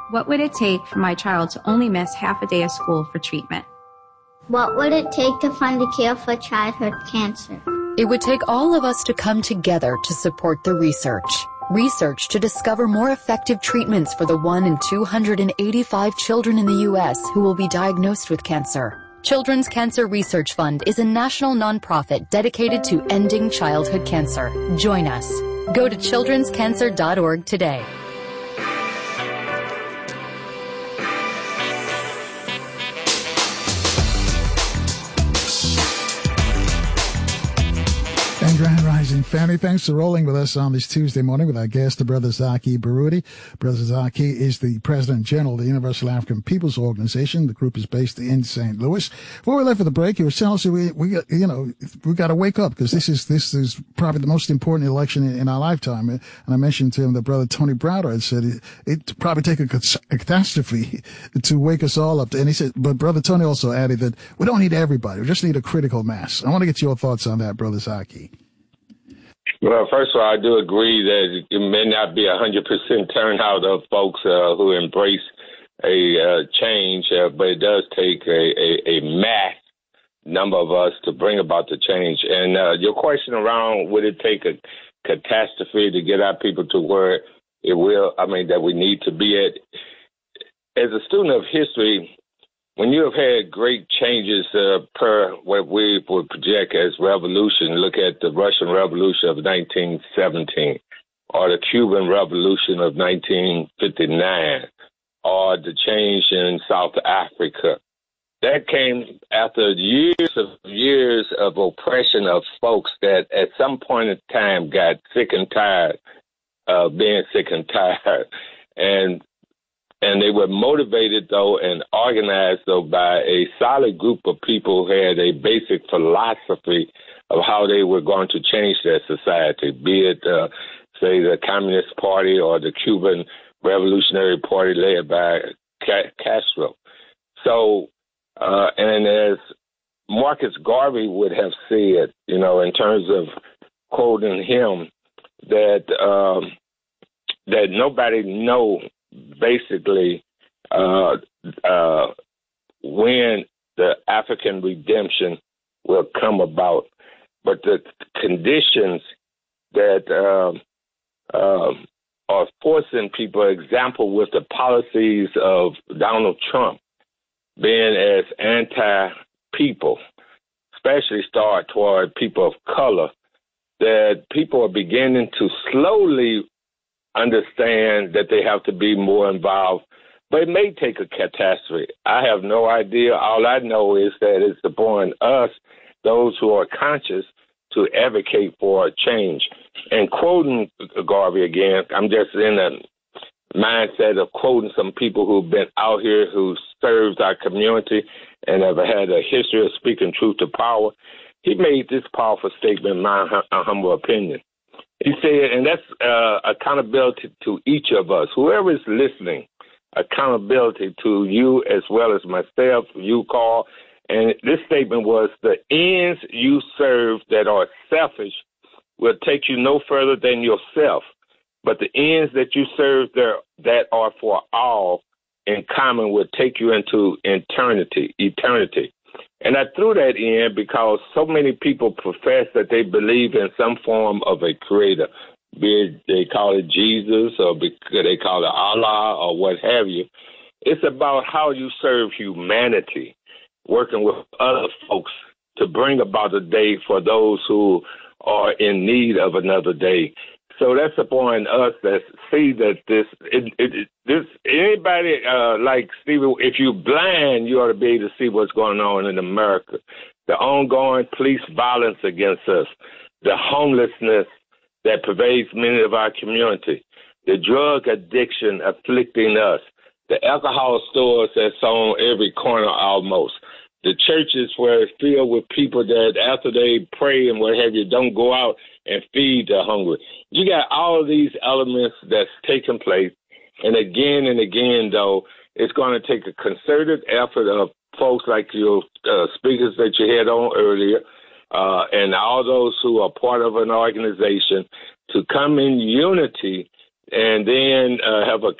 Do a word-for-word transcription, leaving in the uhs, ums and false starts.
What would it take for my child to only miss half a day of school for treatment? What would it take to fund the cure for childhood cancer? It would take all of us to come together to support the research. Research to discover more effective treatments for the one in two hundred eighty-five children in the U S who will be diagnosed with cancer. Children's Cancer Research Fund is a national nonprofit dedicated to ending childhood cancer. Join us. Go to children's cancer dot org today. Grand Rising family, thanks for rolling with us on this Tuesday morning with our guest, Brother Zaki Baruti. Brother Zaki is the President General of the Universal African Peoples Organization. The group is based in Saint Louis. Before we left for the break, you were telling us we, we got, you know, we got to wake up because this is this is probably the most important election in, in our lifetime. And I mentioned to him that Brother Tony Browder had said it it probably take a, a catastrophe to wake us all up. And he said, but Brother Tony also added that we don't need everybody; we just need a critical mass. I want to get your thoughts on that, Brother Zaki. Well, first of all, I do agree that it may not be a hundred percent turnout of folks uh, who embrace a uh, change, uh, but it does take a, a, a mass number of us to bring about the change. And uh, your question around would it take a catastrophe to get our people to where it will, I mean, that we need to be at. As a student of history, when you have had great changes uh, per what we would project as revolution, look at the Russian Revolution of nineteen seventeen, or the Cuban Revolution of nineteen fifty-nine, or the change in South Africa. That came after years of years of oppression of folks that at some point in time got sick and tired of being sick and tired. And And they were motivated, though, and organized, though, by a solid group of people who had a basic philosophy of how they were going to change their society, be it, uh, say, the Communist Party or the Cuban Revolutionary Party led by Castro. So, uh, and as Marcus Garvey would have said, you know, in terms of quoting him, that um, that nobody knows basically uh, uh, when the African redemption will come about. But the conditions that um, uh, are forcing people, example with the policies of Donald Trump being as anti-people, especially start toward people of color, that people are beginning to slowly understand that they have to be more involved, but it may take a catastrophe. I have no idea. All I know is that it's upon us, those who are conscious, to advocate for a change. And quoting Garvey again, I'm just in a mindset of quoting some people who've been out here who served our community and have had a history of speaking truth to power. He made this powerful statement, in my hum- humble opinion. He said, and that's uh, accountability to each of us, whoever is listening, accountability to you as well as myself, you, Carl. And this statement was, the ends you serve that are selfish will take you no further than yourself. But the ends that you serve there that are for all in common will take you into eternity, eternity. And I threw that in because so many people profess that they believe in some form of a creator, be it they call it Jesus or they call it Allah or what have you. It's about how you serve humanity, working with other folks to bring about a day for those who are in need of another day. So that's upon us that see that this, it, it, this anybody uh, like Stephen, if you're blind, you ought to be able to see what's going on in America. The ongoing police violence against us, the homelessness that pervades many of our community, the drug addiction afflicting us, the alcohol stores that's on every corner almost, the churches where it's filled with people that after they pray and what have you, don't go out and feed the hungry. You got all of these elements that's taking place. And again and again, though, it's going to take a concerted effort of folks like your uh, speakers that you had on earlier, uh, and all those who are part of an organization to come in unity and then uh, have a